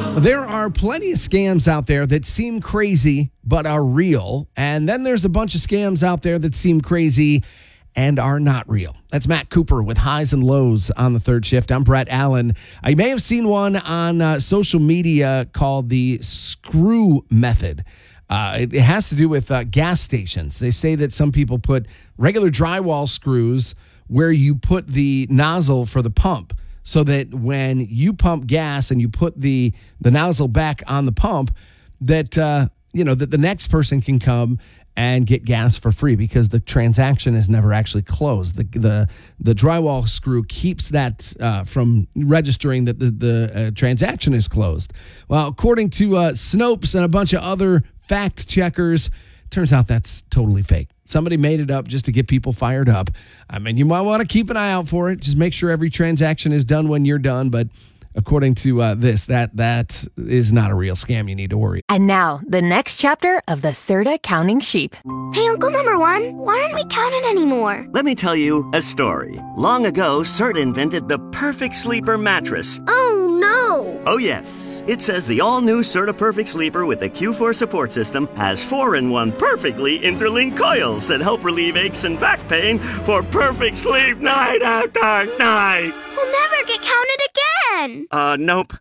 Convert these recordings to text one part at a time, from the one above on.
There are plenty of scams out there that seem crazy but are real. And then there's a bunch of scams out there that seem crazy and are not real. That's Matt Cooper with Highs and Lows on the Third Shift. I'm Brett Allen. You may have seen one on social media called the screw method. It has to do with gas stations. They say that some people put regular drywall screws where you put the nozzle for the pump, so that when you pump gas and you put the nozzle back on the pump, that that the next person can come and get gas for free because the transaction is never actually closed. The drywall screw keeps that from registering that the transaction is closed. Well, according to Snopes and a bunch of other fact checkers, turns out that's totally fake. Somebody made it up just to get people fired up. I mean, you might want to keep an eye out for it. Just make sure every transaction is done when you're done. But according to that is not a real scam. You need to worry. And now, the next chapter of the Serta Counting Sheep. Hey, Uncle Number One, why aren't we counted anymore? Let me tell you a story. Long ago, Serta invented the perfect sleeper mattress. Oh, no. Oh, yes. It says the all-new Serta Perfect Sleeper with the Q4 support system has 4-in-1 perfectly interlinked coils that help relieve aches and back pain for perfect sleep night after night. We'll never get counted again. Nope.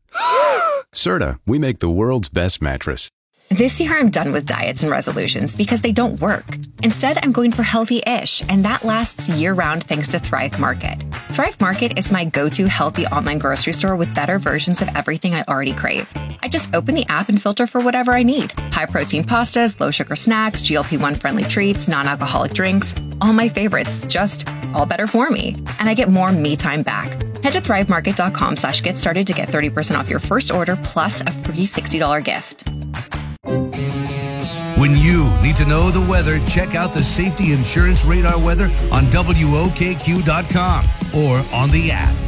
Serta, we make the world's best mattress. This year, I'm done with diets and resolutions because they don't work. Instead, I'm going for healthy-ish, and that lasts year-round thanks to Thrive Market. Thrive Market is my go-to healthy online grocery store with better versions of everything I already crave. I just open the app and filter for whatever I need. High-protein pastas, low-sugar snacks, GLP-1 friendly treats, non-alcoholic drinks, all my favorites, just all better for me. And I get more me time back. Head to thrivemarket.com/get started to get 30% off your first order plus a free $60 gift. When you need to know the weather, check out the Safety Insurance Radar weather on WOKQ.com or on the app.